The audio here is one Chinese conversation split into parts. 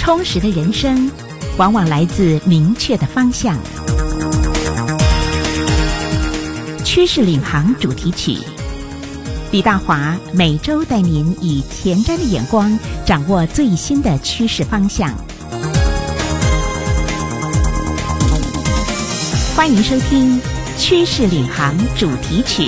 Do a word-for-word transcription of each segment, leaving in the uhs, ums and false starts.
充实的人生往往来自明确的方向。趋势领航主题曲，李大华每周带您以前瞻的眼光掌握最新的趋势方向。欢迎收听趋势领航主题曲。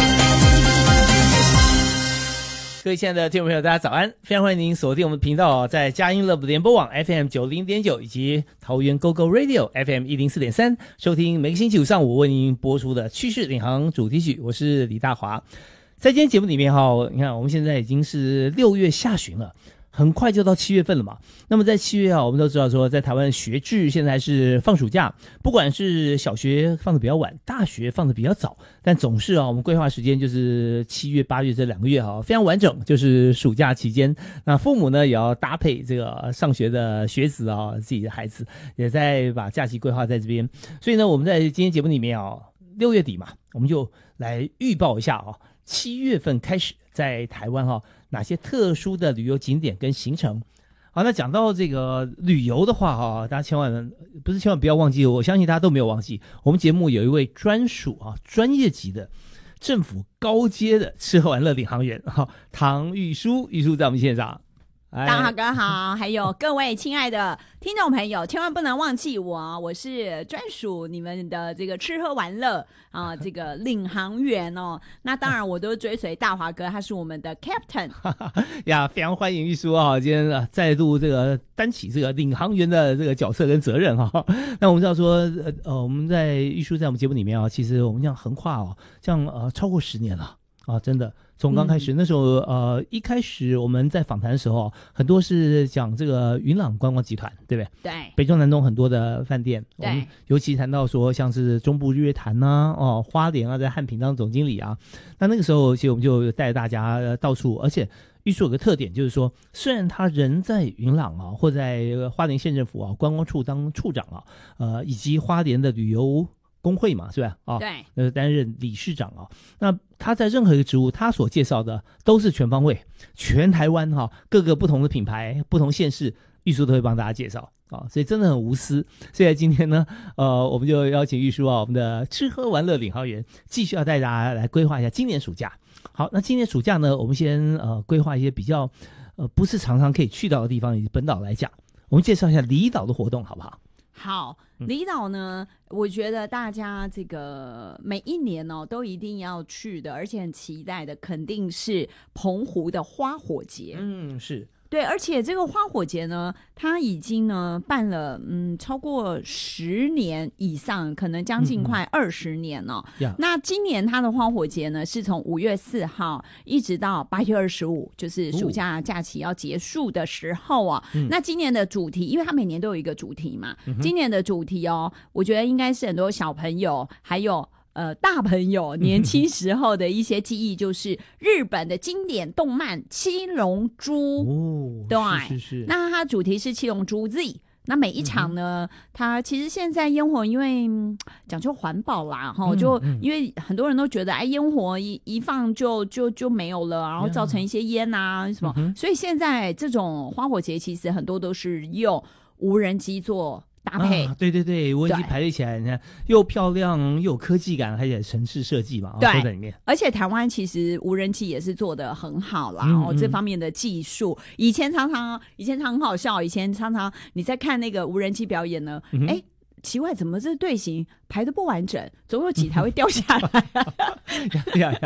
各位亲爱的听众朋友，大家早安！非常欢迎您锁定我们的频道，在佳音乐联播网 F M 九十点九 以及桃园 Go Go Radio F M 一零四点三，收听每个星期五上午为您播出的趋势领航主题曲。我是李大华。在今天节目里面哈，你看我们现在已经是六月下旬了，很快就到七月份了嘛。那么在七月啊，我们都知道说，在台湾学制现在是放暑假，不管是小学放的比较晚，大学放的比较早，但总是啊，我们规划时间就是七月、八月这两个月哈，非常完整，就是暑假期间。那父母呢也要搭配这个上学的学子啊，自己的孩子也在把假期规划在这边。所以呢，我们在今天节目里面啊，六月底嘛，我们就来预报一下啊，七月份开始在台湾哈，哪些特殊的旅游景点跟行程。好，那讲到这个旅游的话哈，大家千万不是千万不要忘记，我相信大家都没有忘记，我们节目有一位专属啊专业级的政府高阶的吃喝玩乐领航员哈，唐玉书，玉书在我们现场。 大华哥好，还有各位亲爱的听众朋友，千万不能忘记我，我是专属你们的这个吃喝玩乐啊、呃，这个领航员哦。那当然，我都追随大华哥，他是我们的 Captain 呀，非常欢迎玉书啊！今天啊再度这个担起这个领航员的这个角色跟责任哈。那我们知道说，呃，我们在玉书在我们节目里面啊，其实我们这样横跨哦，这样呃超过十年了啊，真的。从刚开始、嗯、那时候呃一开始我们在访谈的时候很多是讲这个云朗观光集团，对不对？ 对， 北中南东很多的饭店， 对， 我们尤其谈到说像是中部日月潭啊，哦花莲啊，在汉品当总经理啊，那那个时候其实我们就带大家到处，而且玉书有个特点就是说，虽然他人在云朗啊，或在花莲县政府啊观光处当处长啊，呃以及花莲的旅游工会嘛，是吧？啊、哦， 对， 呃，担任理事长啊。那他在任何一个职务，他所介绍的都是全方位，全台湾哈、啊、各个不同的品牌、不同县市，玉书都会帮大家介绍啊，所以真的很无私。所以今天呢，呃，我们就邀请玉书啊，我们的吃喝玩乐领航员，继续要带大家来规划一下今年暑假。好，那今年暑假呢，我们先呃规划一些比较呃不是常常可以去到的地方，以本岛来讲，我们介绍一下离岛的活动，好不好？ 好，离岛呢、嗯，我觉得大家这个每一年哦都一定要去的，而且很期待的，肯定是澎湖的花火节。 嗯，是。 对，而且这个花火节呢，它已经呢办了嗯超过十年以上，可能将近快二十年了、哦嗯嗯。那今年它的花火节呢，是从五月四号一直到八月二十五，就是暑假假期要结束的时候啊、哦。那今年的主题，因为它每年都有一个主题嘛，嗯、今年的主题哦，我觉得应该是很多小朋友还有。呃，大朋友年轻时候的一些记忆，就是日本的经典动漫《七龙珠》 哦， 对， 是是是。 那它主题是七龙珠 Z。那每一场呢、嗯，它其实现在烟火因为讲究环保啦，哈、嗯，就因为很多人都觉得，哎，烟火一一放就就就没有了，然后造成一些烟啊什么、嗯，所以现在这种花火节其实很多都是用无人机做。搭配、 啊、对对对，无人机排列起来，你看又漂亮又有科技感，而且城市设计嘛， 对、 都在里面。 而且台湾其实无人机也是做得很好啦， 嗯、 哦，这方面的技术，以前常常以前常很好笑，以前常常你在看那个无人机表演呢，哎、嗯。奇怪，怎么这队形排得不完整？总有几台会掉下来、啊。 呀呀